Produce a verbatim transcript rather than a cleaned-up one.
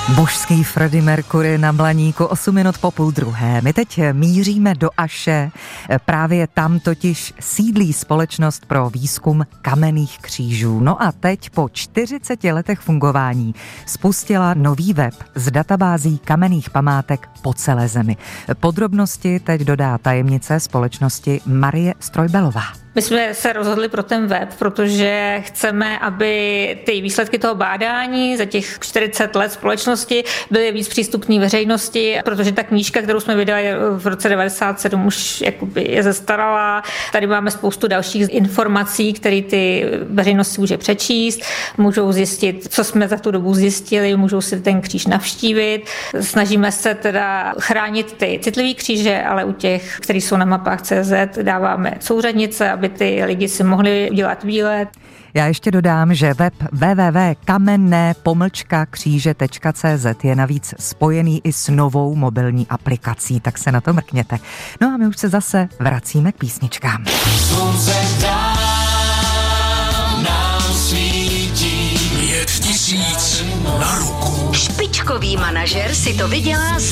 Božský Freddie Mercury na Blaníku, osm minut po půl druhé. My teď míříme do Aše, právě tam totiž sídlí společnost pro výzkum kamenných křížů. No a teď po čtyřiceti letech fungování spustila nový web s databází kamenných památek po celé zemi. Podrobnosti teď dodá tajemnice společnosti Marie Strojbelová. My jsme se rozhodli pro ten web, protože chceme, aby ty výsledky toho bádání za těch čtyřicet let společnosti byly víc přístupné veřejnosti, protože ta knížka, kterou jsme vydali v roce devadesát sedm, už jakoby je zastaralá. Tady máme spoustu dalších informací, které ty veřejnosti může přečíst, můžou zjistit, co jsme za tu dobu zjistili, můžou si ten kříž navštívit. Snažíme se teda chránit ty citlivé kříže, ale u těch, které jsou na mapách C Z, dáváme souřadnice, aby ty lidi si mohli udělat výlet. Já ještě dodám, že web w w w tečka kamenné pomlčka kříže tečka c z je navíc spojený i s novou mobilní aplikací, tak se na to mrkněte. No a my už se zase vracíme k písničkám. Slunce dám nám svítí, pět tisíc na ruku. Špičkový manažer si to vydělá